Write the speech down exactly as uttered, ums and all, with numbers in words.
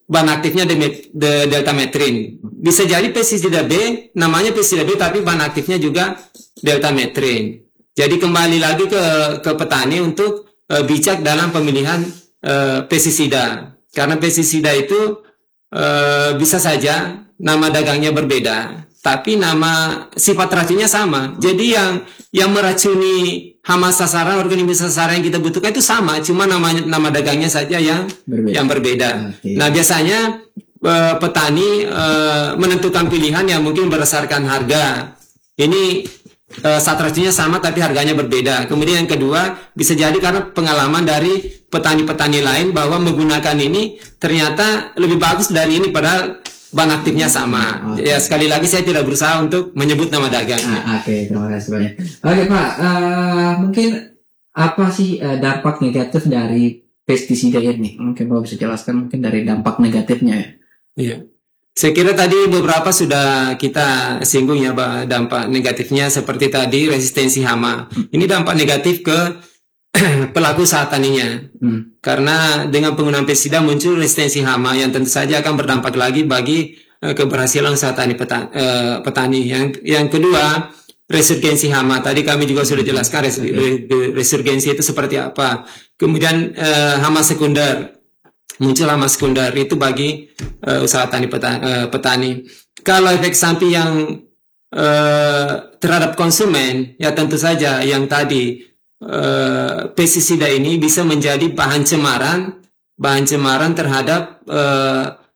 bahan aktifnya de, de, deltametrin. Bisa jadi pestisida B, namanya pestisida B tapi bahan aktifnya juga deltametrin. Jadi kembali lagi ke ke petani untuk uh, bijak dalam pemilihan uh, pestisida. Karena pestisida itu uh, bisa saja nama dagangnya berbeda, tapi nama sifat racunnya sama. Jadi yang yang meracuni hama sasaran, organisme sasaran yang kita butuhkan itu sama, cuma namanya nama dagangnya saja yang berbeda. yang berbeda. Okay. Nah, biasanya uh, petani uh, menentukan pilihan yang mungkin berdasarkan harga. Ini uh, saat racunnya sama tapi harganya berbeda. Kemudian yang kedua, bisa jadi karena pengalaman dari petani-petani lain bahwa menggunakan ini ternyata lebih bagus dari ini padahal bahan aktifnya sama. Okay. Ya, sekali lagi saya tidak berusaha untuk menyebut nama dagang. Ah, Oke, okay, terima kasih banyak. Oke okay, Pak, uh, mungkin apa sih uh, dampak negatif dari pestisida ini? Mungkin Bapak bisa jelaskan mungkin dari dampak negatifnya ya. Iya. Saya kira tadi beberapa sudah kita singgung ya, Pak, dampak negatifnya seperti tadi resistensi hama. Hmm. Ini dampak negatif ke pelaku usaha taninya. Hmm. Karena dengan penggunaan pestisida muncul resistensi hama yang tentu saja akan berdampak lagi bagi uh, keberhasilan usaha tani petani. Uh, petani. Yang yang kedua, resurgensi hama. Tadi kami juga sudah jelaskan res, resurgensi itu seperti apa. Kemudian uh, hama sekunder. Muncul hama sekunder itu bagi uh, usaha tani petani, uh, petani. Kalau efek samping yang uh, terhadap konsumen, ya tentu saja yang tadi uh, pestisida ini bisa menjadi bahan cemaran, bahan cemaran terhadap uh,